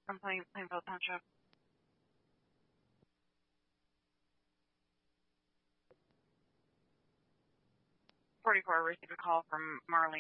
I'm Plainville Township. 44, I received a call from Marlene.